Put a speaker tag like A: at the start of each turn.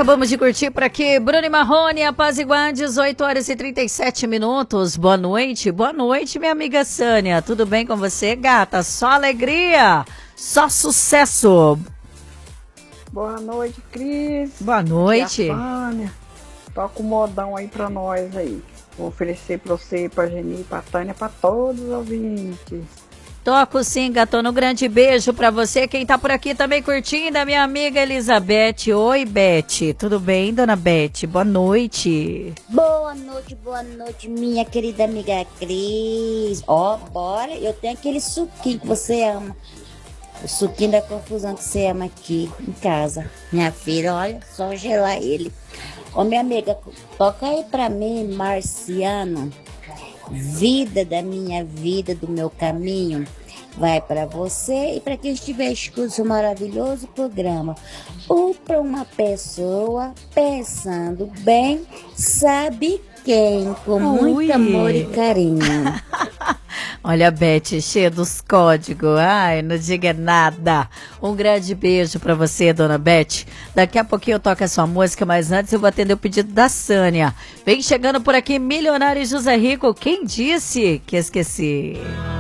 A: Acabamos de curtir por aqui Bruno e Marrone, Apaziguar, 18 horas e 37 minutos. Boa noite, minha amiga Sânia. Tudo bem com você, gata? Só alegria, só sucesso.
B: Boa noite, Cris.
A: Boa noite.
B: Sânia. Toca um modão aí pra nós aí. Vou oferecer pra você, pra Geni, pra Tânia, pra todos os ouvintes.
A: Toco sim, gatona. Um grande beijo pra você. Quem tá por aqui também curtindo, a minha amiga Elizabeth. Oi, Beth. Tudo bem, dona Beth? Boa noite.
C: Boa noite, minha querida amiga Cris. Ó, bora. Eu tenho aquele suquinho que você ama. O suquinho da confusão que você ama aqui em casa. Minha filha, olha, só gelar ele. Ô, minha amiga, toca aí pra mim, Marciano. Vida da minha vida, do meu caminho, vai para você e para quem estiver escutando esse maravilhoso programa. Ou para uma pessoa pensando bem, sabe quem, com muito amor e carinho.
A: Olha, Beth, cheia dos códigos. Ai, não diga nada. Um grande beijo pra você, dona Beth. Daqui a pouquinho eu toco a sua música, mas antes eu vou atender o pedido da Sânia. Vem chegando por aqui, Milionário José Rico. Quem disse que esqueci?